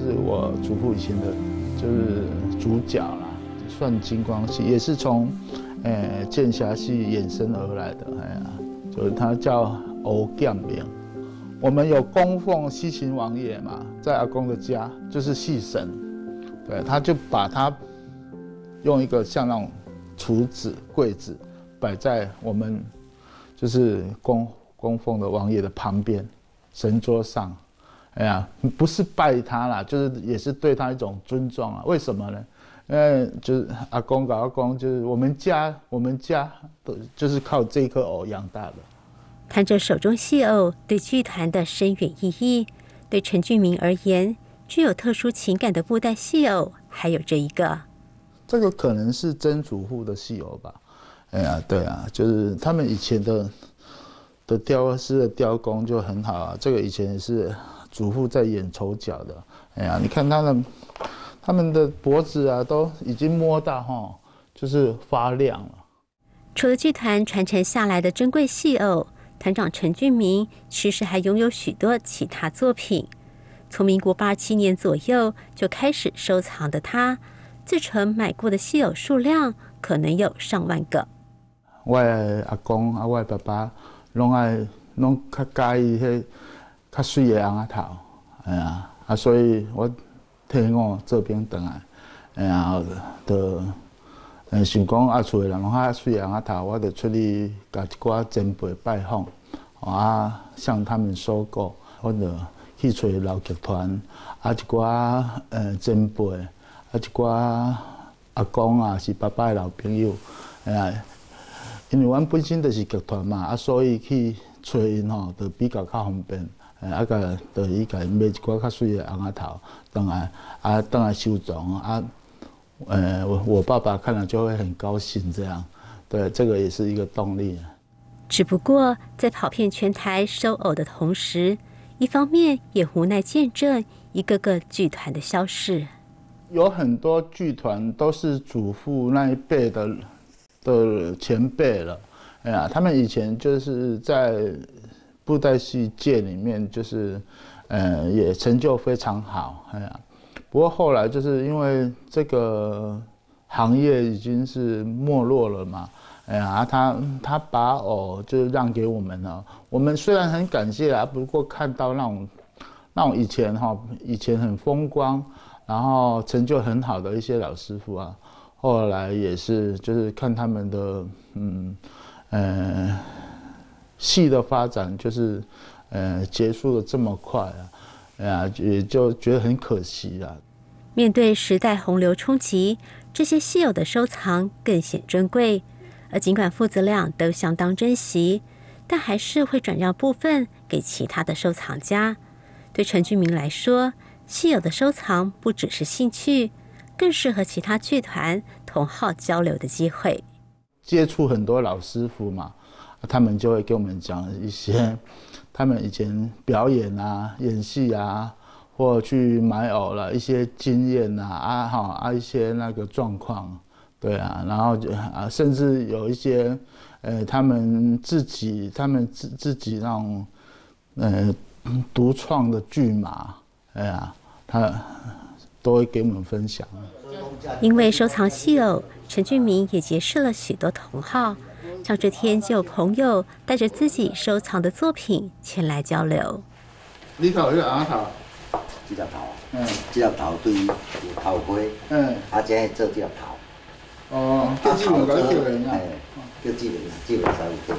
是我祖父以前的，就是主角啦，算金光戏，也是从剑侠戏衍生而来的。就是它叫欧剑明。我们有供奉西秦王爷嘛，在阿公的家就是戏神，对，他就把他用一个像那种橱子、柜子摆在我们就是供奉的王爷的旁边神桌上。不是拜他啦，就是也是对他一种尊重啊。为什么呢？因为就是阿公就是我们家就是靠这颗藕养大的。 看着手中戏偶对剧团的深远意义，对陈俊明而言，具有特殊情感的布袋戏偶还有这一个。 这个可能是曾祖父的戏偶吧。对啊，就是他们以前的雕师的雕工就很好啊。这个以前也是祖父在演丑角的。你看他们的脖子啊，都已经摸到就是发亮了。 除了剧团传承下来的珍贵戏偶，团长陈俊明其实还拥有许多其他作品。从民国87年左右就开始收藏的他，自称买过的戏偶数量可能有上万个。 我的阿公我的爸爸拢较介意迄较水的红仔头，所以我替我这边回来，想讲厝的人拢较水的红仔头，我就出去甲一寡前辈拜访，向他们收购，我就去找老剧团，一寡前辈，一寡阿公啊，是爸爸的老朋友，因为阮本身就是剧团嘛，所以去找因就比较方便。就伊甲买一寡较水的红仔头，回来收藏我爸爸看了就会很高兴，这样，对，这个也是一个动力。 只不过在跑遍全台收偶的同时，一方面也无奈见证一个个剧团的消逝。 有很多剧团都是祖父那一辈的前辈了，他们以前就是在布袋戏界里面，就是也成就非常好，不过后来就是因为这个行业已经是没落了嘛，他把偶就让给我们了，我们虽然很感谢啊，不过看到那种以前很风光，然后成就很好的一些老师傅啊，后来也是就是看他们的戏的发展就是结束的这么快也就觉得很可惜啦。 面对时代洪流冲击，这些稀有的收藏更显珍贵。而尽管父子俩都相当珍惜，但还是会转让部分给其他的收藏家。对陈俊明来说，稀有的收藏不只是兴趣，更是和其他剧团同好交流的机会。 接触很多老师傅嘛，他们就会给我们讲一些他们以前表演啊、演戏啊，或去买偶了一些经验一些那个状况，对啊，然后甚至有一些他们自己那种独创的剧码，他都会给我们分享。 因为收藏戏偶，陈俊明也结识了许多同好。像这天就有朋友带着自己收藏的作品前来交流。 你头迄个红头？ 这粒头，这粒头对有头盔，这做这粒头。 叫志文甲你叫人啊？ 叫志文，志文才有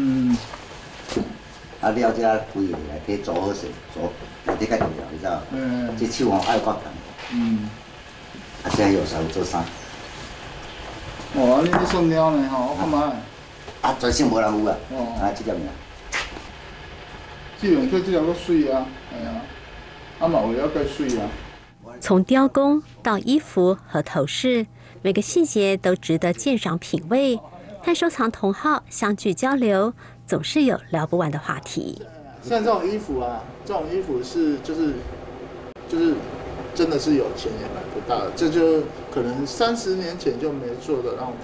叫。了这开下来，去做好势，内底较重要，你知道？这手爱发烫。这有时候做衫。 你算了呢吼，我看卖。 全省无人有啊！这粒尔。 志文叫这粒佫水啊，嘛有了佫水啊。 从雕工到衣服和头饰，每个细节都值得鉴赏品味。和收藏同好相聚交流，总是有聊不完的话题。 像这种衣服是就是真的是有钱也买不到的，这就可能30年前就没做的那种